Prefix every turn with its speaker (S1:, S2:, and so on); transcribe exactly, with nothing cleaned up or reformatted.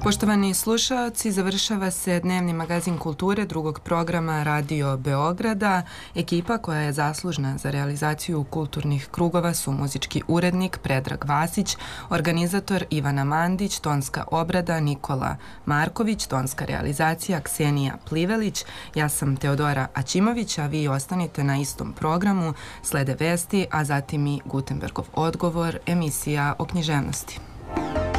S1: Poštovani slušaoci, završava se dnevni magazin kulture drugog programa Radio Beograda. Ekipa koja je zaslužna za realizaciju kulturnih krugova su muzički urednik Predrag Vasić, organizator Ivana Mandić, tonska obrada Nikola Marković, tonska realizacija Ksenija Plivelić. Ja sam Teodora Aćimović, a vi ostanite na istom programu. Slede vesti, a zatim i Gutenbergov odgovor, emisija o književnosti.